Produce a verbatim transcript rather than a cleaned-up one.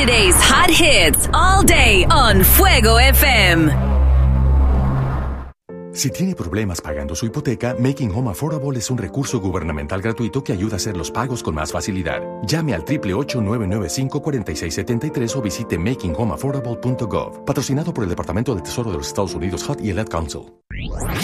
Today's hot hits all day on Fuego F M. Si tiene problemas pagando su hipoteca, Making Home Affordable es un recurso gubernamental gratuito que ayuda a hacer los pagos con más facilidad. Llame al ocho ocho ocho, nueve nueve cinco, cuatro seis siete tres o visite making home affordable punto gov. Patrocinado por el Departamento del Tesoro de los Estados Unidos, H U D y el Ad Council.